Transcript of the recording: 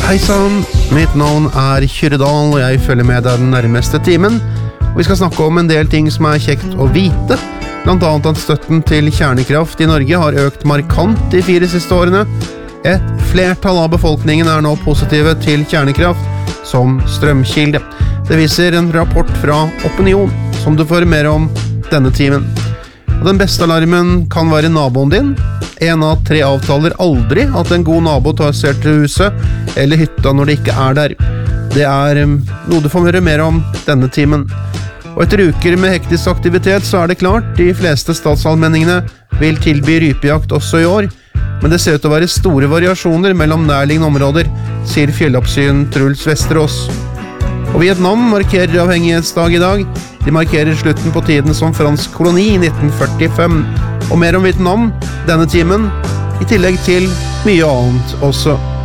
Hei sann, mitt navn Kyrre Dahl, og jeg følger med deg den nærmeste timen. Og vi skal snakke om en del ting som kjekt å vite. Blant annet at støtten til kjernekraft i Norge har økt markant de 4 siste årene. Et flertall av befolkningen nå positive til kjernekraft som strømkilde. Det viser en rapport fra Opinion, som du får mer om denne timen. Den beste alarmen kan være naboen din. 1 av 3 avtaler aldri at en god nabo tar seg til huset eller hytta når det ikke der. Det noe du får høre mer om denne timen. Og etter uker med hektisk aktivitet så det klart, de fleste statsallmenningene vil tilby rypejakt også i år, men det ser ut til å være store variasjoner mellom nærliggende områder, sier fjelloppsyn Truls Vesterås. Og Vietnam markerer avhengighetsdag i dag. De markerer slutten på tiden som fransk koloni i 1945. Og mer om Vietnam denne timen, i tillegg til mye annet også.